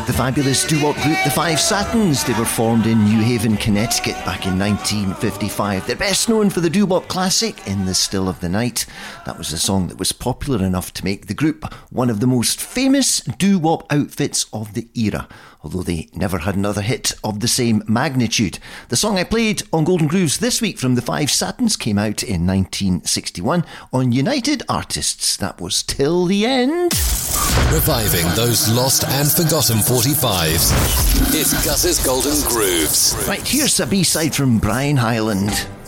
The fabulous doo-wop group The Five Satins. They were formed in New Haven, Connecticut back in 1955. They're best known for the doo-wop classic In the Still of the Night. That was a song that was popular enough to make the group one of the most famous doo-wop outfits of the era, although they never had another hit of the same magnitude. The song I played on Golden Grooves this week from The Five Satins came out in 1961 on United Artists. That was Till the End. Reviving those lost and forgotten 45s. It's Gus's Golden Grooves. Right, here's a B-side from Brian Hyland.